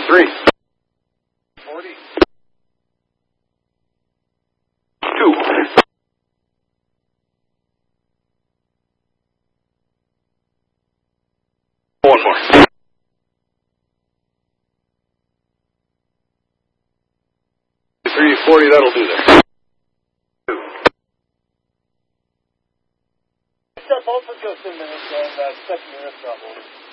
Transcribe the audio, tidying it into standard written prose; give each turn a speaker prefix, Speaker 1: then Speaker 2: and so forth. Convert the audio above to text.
Speaker 1: 3.
Speaker 2: 40.
Speaker 1: 2. One more. 340, that'll do there.
Speaker 2: Step off for just a minute and second unit trouble.